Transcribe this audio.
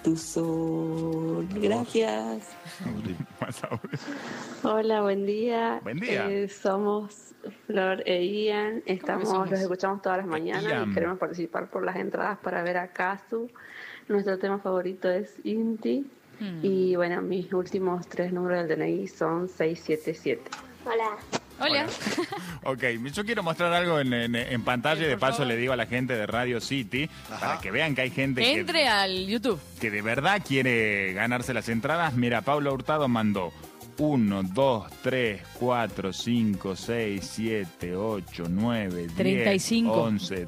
tu sol. Gracias. Hola, buen día. Buen día. Somos Flor e Ian. Los escuchamos todas las mañanas Ian. y queremos participar por las entradas para ver a Kazu. Nuestro tema favorito es Inti. Y bueno, mis últimos 3 números del DNI son 677. Hola. Hola. Ok, yo quiero mostrar algo en pantalla y de paso le digo a la gente de Radio City para que vean que hay gente Que entre al YouTube. que de verdad quiere ganarse las entradas. Mira, Pablo Hurtado mandó 1, 2, 3, 4, 5, 6, 7, 8, 9, 10, 35. 11,